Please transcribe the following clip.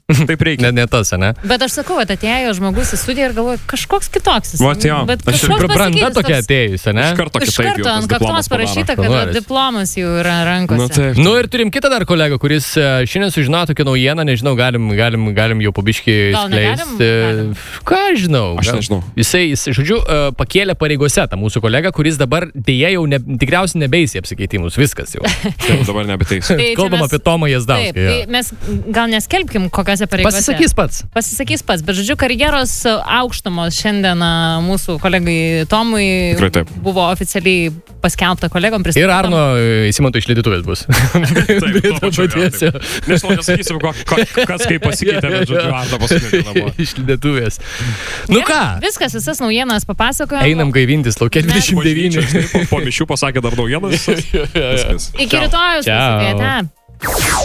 Taip reikia. Ne tas, ne? Bet aš sakau, kad atėjo žmogus į studiją ir galvoju, kažkoks kitoks. Vat jo, aš branda tokia atėjusi, ne? Iš karto ant kaktos parašyta, kad diplomas jau yra rankose. Nu ir turim kitą dar kolegą, kuris šiandien sužinojo tokią naujieną, nežinau, galim jau pabiškį skleisti. Ką žinau? Aš nežinau. Jisai, žodžiu, pakėlė pareigose tą mūsų kolegą, kuris dabar dėja jau tikriausiai nebeisi apsikeitimus, viskas jau. Dabar nebeteis. Kalbam apie Tomą Jazdauską. Taip, mes gal neskelbkim, kokiose pareigose. Pasisakys pats, bet žodžiu, karjeros aukštumos šiandien mūsų kolegai Tomui buvo oficialiai paskelbta kolegom pristatyta. Ir Arno Simanto išlydėtuvės bus. Nežinau, nesakysim, kas kaip pasikeitė, bet žodžiu, Arno paskutinė buvo. Išlydėtuvės. Nu ką? Viskas, visas naujienas papasakojom. Einam gaivintis, laukia 29. Po mišių pasakė dar naujienas. Iki rytojus.